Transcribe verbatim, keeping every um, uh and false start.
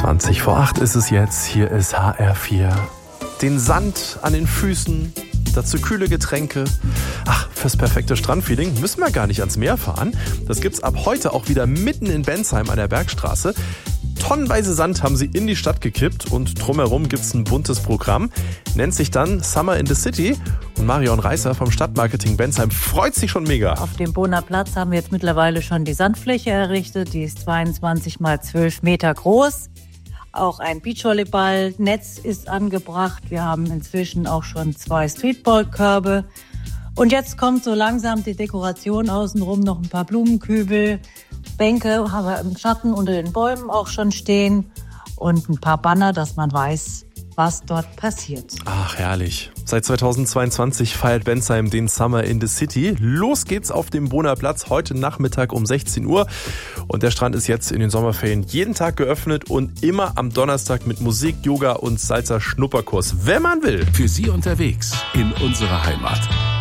zwanzig vor acht ist es jetzt. Hier ist H R vier. Den Sand an den Füßen, dazu kühle Getränke. Ach, fürs perfekte Strandfeeling müssen wir gar nicht ans Meer fahren. Das gibt's ab heute auch wieder mitten in Bensheim an der Bergstraße. Tonnenweise Sand haben sie in die Stadt gekippt und drumherum gibt's ein buntes Programm. Nennt sich dann Summer in the City. Und Marion Reißer vom Stadtmarketing Bensheim freut sich schon mega. Auf dem Bohner Platz haben wir jetzt mittlerweile schon die Sandfläche errichtet. Die ist zweiundzwanzig mal zwölf Meter groß. Auch ein Beachvolleyballnetz ist angebracht. Wir haben inzwischen auch schon zwei Streetballkörbe. Und jetzt kommt so langsam die Dekoration außenrum, noch ein paar Blumenkübel. Bänke haben wir im Schatten unter den Bäumen auch schon stehen. Und ein paar Banner, dass man weiß, was dort passiert. Ach, herrlich. Seit zweitausendzweiundzwanzig feiert Bensheim den Summer in the City. Los geht's auf dem Bohner Platz heute Nachmittag um sechzehn Uhr. Und der Strand ist jetzt in den Sommerferien jeden Tag geöffnet und immer am Donnerstag mit Musik, Yoga und Salsa-Schnupperkurs, wenn man will. Für Sie unterwegs in unserer Heimat.